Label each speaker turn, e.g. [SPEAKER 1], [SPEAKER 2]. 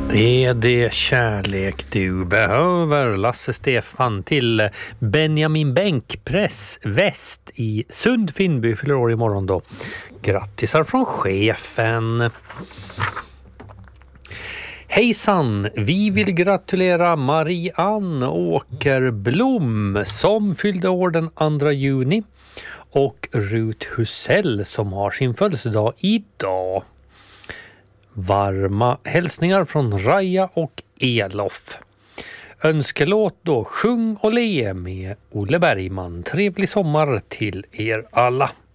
[SPEAKER 1] Är det kärlek du behöver? Lasse Stefan till Benjamin Bänkpress Väst i Sund-Finnby fyller år imorgon då. Grattisar från chefen. Hejsan, vi vill gratulera Marianne Åkerblom som fyllde år den 2 juni och Rut Husell som har sin födelsedag idag. Varma hälsningar från Raja och Elof. Önskelåt då Sjung och le med Olle Bergman. Trevlig sommar till er alla.